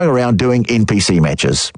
around doing NPC matches.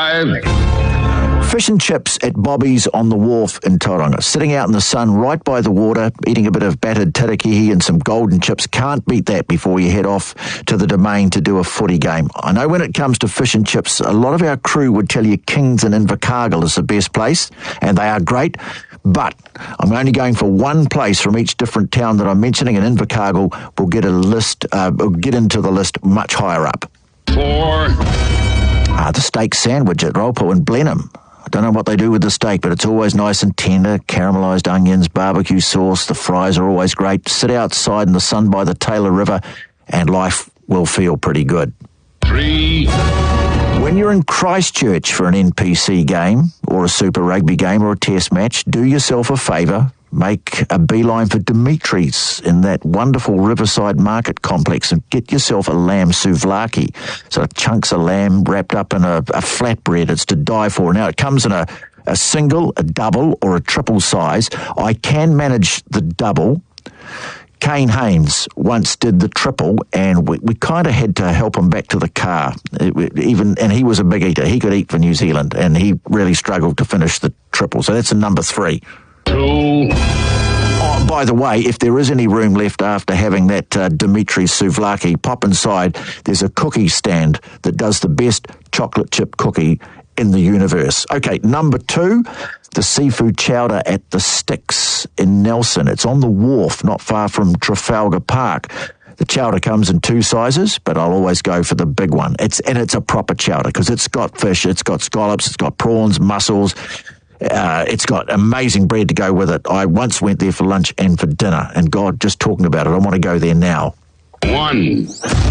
5. Fish and chips at Bobby's on the wharf in Tauranga. Sitting out in the sun right by the water, eating a bit of battered tarakihi and some golden chips. Can't beat that before you head off to the Domain to do a footy game. I know when it comes to fish and chips, a lot of our crew would tell you Kings and Invercargill is the best place, and they are great. But I'm only going for one place from each different town that I'm mentioning, and Invercargill will get get into the list much higher up. 4. The steak sandwich at Raupo in Blenheim. I don't know what they do with the steak, but it's always nice and tender, caramelised onions, barbecue sauce, the fries are always great. Sit outside in the sun by the Taylor River and life will feel pretty good. 3. When you're in Christchurch for an NPC game or a Super Rugby game or a test match, do yourself a favour. Make a beeline for Dimitri's in that wonderful Riverside Market complex and get yourself a lamb souvlaki. So chunks of lamb wrapped up in a flatbread. It's to die for. Now, it comes in a single, a double, or a triple size. I can manage the double. Kane Haynes once did the triple, and we kind of had to help him back to the car. And he was a big eater. He could eat for New Zealand, and he really struggled to finish the triple. So that's a number 3. 2. Oh, by the way, if there is any room left after having that Dimitri's souvlaki, pop inside. There's a cookie stand that does the best chocolate chip cookie in the universe. Okay, number 2, the seafood chowder at the Sticks in Nelson. It's on the wharf, not far from Trafalgar Park. The chowder comes in 2 sizes, but I'll always go for the big one. It's a proper chowder because it's got fish, it's got scallops, it's got prawns, mussels. It's got amazing bread to go with it. I once went there for lunch and for dinner, and God, just talking about it, I want to go there now. 1.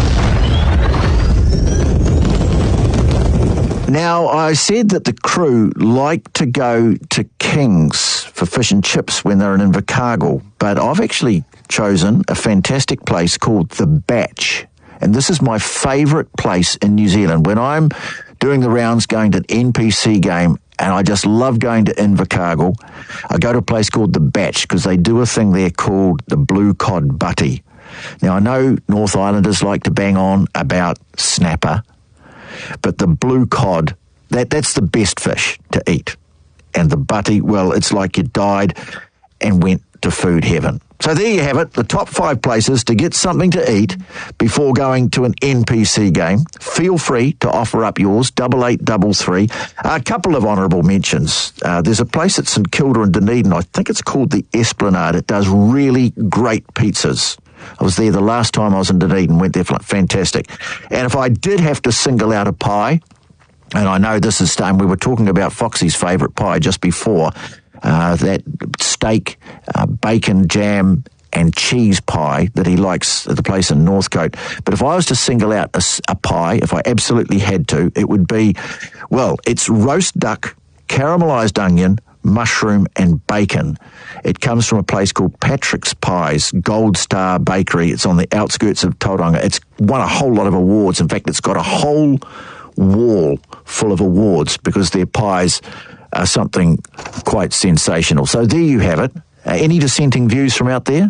Now, I said that the crew like to go to King's for fish and chips when they're in Invercargill, but I've actually chosen a fantastic place called The Batch, and this is my favourite place in New Zealand. When I'm doing the rounds, going to an NPC game, and I just love going to Invercargill, I go to a place called The Batch because they do a thing there called the Blue Cod Butty. Now, I know North Islanders like to bang on about snapper, but the blue cod, that's the best fish to eat. And the butty, well, it's like you died and went to food heaven. So there you have it, the top 5 places to get something to eat before going to an NPC game. Feel free to offer up yours, 8833. A couple of honourable mentions. There's a place at St Kilda in Dunedin, I think it's called the Esplanade. It does really great pizzas. I was there the last time I was in Dunedin, went there for fantastic. And if I did have to single out a pie, and I know this is we were talking about Foxy's favourite pie just before, that steak, bacon, jam and cheese pie that he likes at the place in Northcote. But if I was to single out a pie, if I absolutely had to, it would be, well, it's roast duck, caramelised onion, mushroom and bacon. It comes from a place called Patrick's Pies, Gold Star Bakery. It's on the outskirts of Tauranga. It's won a whole lot of awards. In fact, it's got a whole wall full of awards because their pies are something quite sensational. So there you have it. Any dissenting views from out there?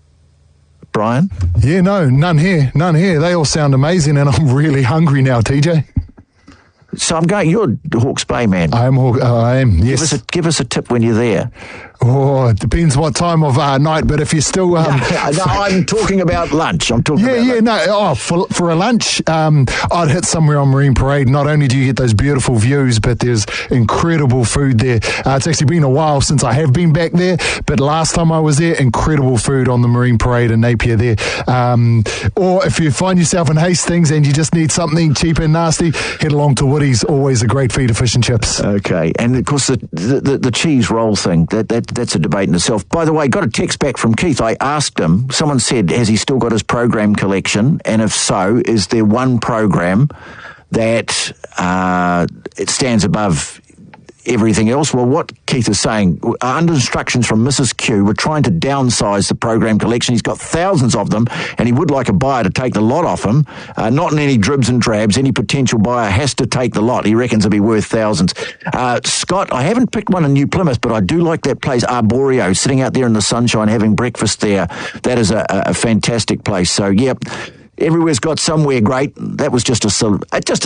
Brian? Yeah, no, none here. They all sound amazing and I'm really hungry now, TJ. So you're Hawke's Bay, man. I am, yes. Give us a tip when you're there. Oh, it depends what time of night, but if you're still... No, I'm talking about lunch. For a lunch, I'd hit somewhere on Marine Parade. Not only do you get those beautiful views, but there's incredible food there. It's actually been a while since I have been back there, but last time I was there, incredible food on the Marine Parade in Napier there. Or if you find yourself in Hastings and you just need something cheap and nasty, head along to Woody's, always a great feed of fish and chips. Okay, and of course the cheese roll thing, that's a debate in itself. By the way, got a text back from Keith. I asked him, someone said, has he still got his program collection? And if so, is there one program that it stands above everything else? Well, what Keith is saying, under instructions from Mrs. Q, we're trying to downsize the program collection. He's got thousands of them, and he would like a buyer to take the lot off him. Not in any dribs and drabs. Any potential buyer has to take the lot. He reckons it'll be worth thousands. Scott, I haven't picked one in New Plymouth, but I do like that place, Arborio, sitting out there in the sunshine, having breakfast there. That is a fantastic place. So, yeah, Everywhere's got somewhere great. That was just a